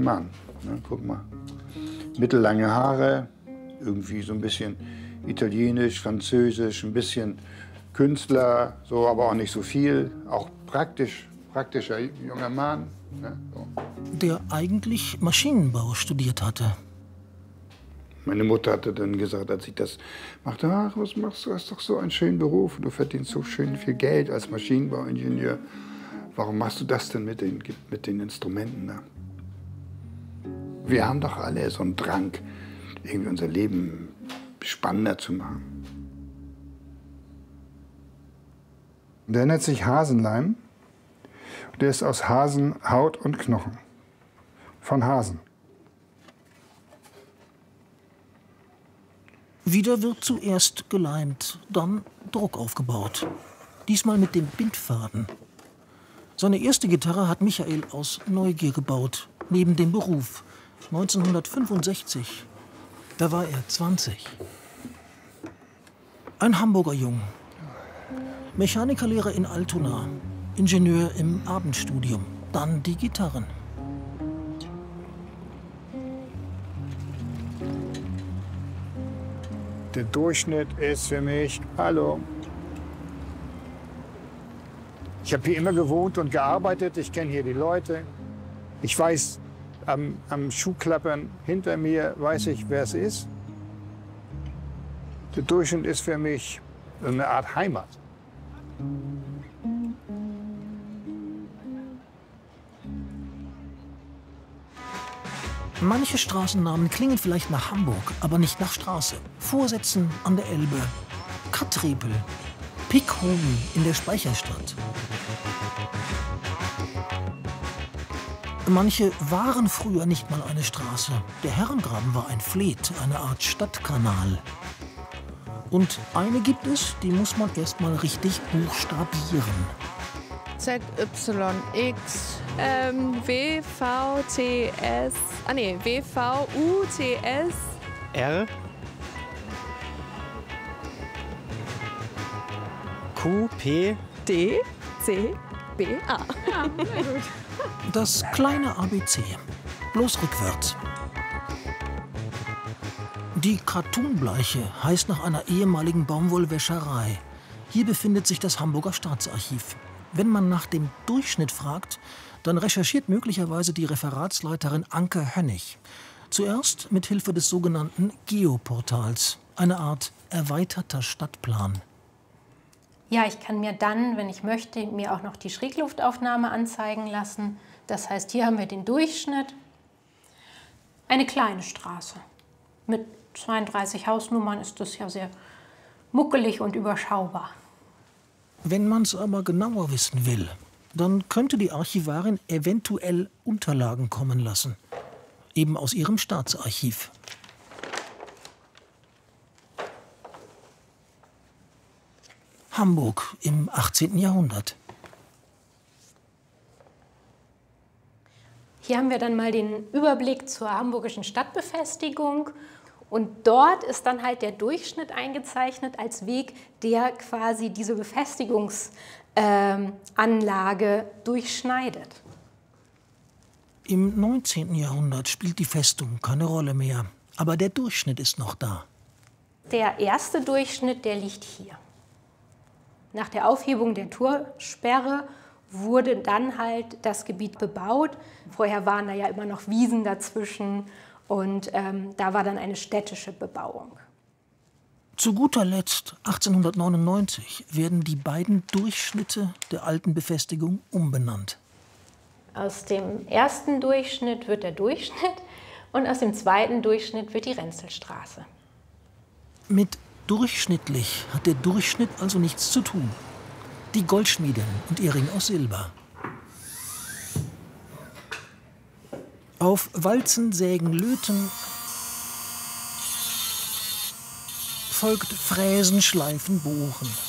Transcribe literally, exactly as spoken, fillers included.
Mann. Ne? Guck mal. Mittellange Haare, irgendwie so ein bisschen italienisch, französisch, ein bisschen Künstler, so, aber auch nicht so viel. Auch praktisch, praktischer junger Mann. Ne? So. Der eigentlich Maschinenbau studiert hatte. Meine Mutter hatte dann gesagt, als ich das machte, ach, was machst du, hast doch so einen schönen Beruf, du verdienst so schön viel Geld als Maschinenbauingenieur. Warum machst du das denn mit den, mit den Instrumenten? Ne? Wir haben doch alle so einen Drang, irgendwie unser Leben spannender zu machen. Der nennt sich Hasenleim. Der ist aus Hasenhaut und Knochen. Von Hasen. Wieder wird zuerst geleimt, dann Druck aufgebaut. Diesmal mit dem Bindfaden. Seine erste Gitarre hat Michael aus Neugier gebaut, neben dem Beruf. neunzehnhundertfünfundsechzig. Da war er zwanzig. Ein Hamburger Jung. Mechanikerlehrer in Altona. Ingenieur im Abendstudium. Dann die Gitarren. Der Durchschnitt ist für mich, hallo. Ich habe hier immer gewohnt und gearbeitet. Ich kenne hier die Leute. Ich weiß, am, am Schuhklappern hinter mir weiß ich, wer es ist. Der Durchschnitt ist für mich eine Art Heimat. Manche Straßennamen klingen vielleicht nach Hamburg, aber nicht nach Straße. Vorsätzen an der Elbe, Kattrepel, Pickhoven in der Speicherstadt. Manche waren früher nicht mal eine Straße. Der Herrengraben war ein Fleet, eine Art Stadtkanal. Und eine gibt es, die muss man erst mal richtig buchstabieren. Z Y X ähm, W V T S. Ah nee, W V U T S. R. Q P D C B A. Ja, sehr gut. Das kleine A B C, bloß rückwärts. Die Cartoonbleiche heißt nach einer ehemaligen Baumwollwäscherei. Hier befindet sich das Hamburger Staatsarchiv. Wenn man nach dem Durchschnitt fragt, dann recherchiert möglicherweise die Referatsleiterin Anke Hönig. Zuerst mit Hilfe des sogenannten Geoportals, eine Art erweiterter Stadtplan. Ja, ich kann mir dann, wenn ich möchte, mir auch noch die Schrägluftaufnahme anzeigen lassen. Das heißt, hier haben wir den Durchschnitt. Eine kleine Straße. Mit zweiunddreißig Hausnummern ist das ja sehr muckelig und überschaubar. Wenn man es aber genauer wissen will, dann könnte die Archivarin eventuell Unterlagen kommen lassen. Eben aus ihrem Staatsarchiv. Hamburg im achtzehnten Jahrhundert. Hier haben wir dann mal den Überblick zur hamburgischen Stadtbefestigung. Und dort ist dann halt der Durchschnitt eingezeichnet als Weg, der quasi diese Befestigungsanlage äh, durchschneidet. Im neunzehnten Jahrhundert spielt die Festung keine Rolle mehr. Aber der Durchschnitt ist noch da. Der erste Durchschnitt, der liegt hier. Nach der Aufhebung der Torsperre wurde dann halt das Gebiet bebaut. Vorher waren da ja immer noch Wiesen dazwischen. Und ähm, da war dann eine städtische Bebauung. Zu guter Letzt, achtzehnhundertneunundneunzig, werden die beiden Durchschnitte der alten Befestigung umbenannt. Aus dem ersten Durchschnitt wird der Durchschnitt und aus dem zweiten Durchschnitt wird die Renzelstraße. Mit durchschnittlich hat der Durchschnitt also nichts zu tun. Die Goldschmiedin und ihr Ring aus Silber. Auf Walzen, Sägen, Löten folgt Fräsen, Schleifen, Bohren.